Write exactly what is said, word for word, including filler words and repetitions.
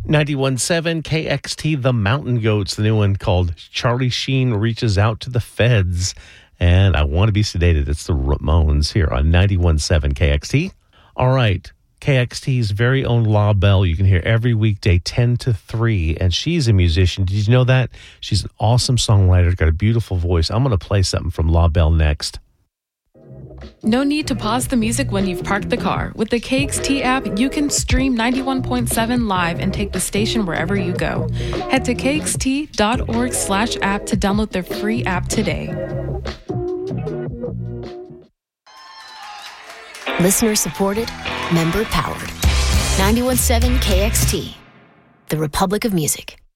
ninety-one point seven K X T, The Mountain Goats, the new one called Charlie Sheen Reaches Out to the Feds. And I Want to Be Sedated. It's the Ramones here on ninety-one point seven K X T. All right, K X T's very own La Belle. You can hear every weekday ten to three, and she's a musician. Did you know that? She's an awesome songwriter, got a beautiful voice. I'm going to play something from La Belle next. No need to pause the music when you've parked the car. With the K X T app, you can stream ninety-one point seven live and take the station wherever you go. Head to kxt.org slash app to download their free app today. Listener supported, member powered. ninety-one point seven K X T, the Republic of Music.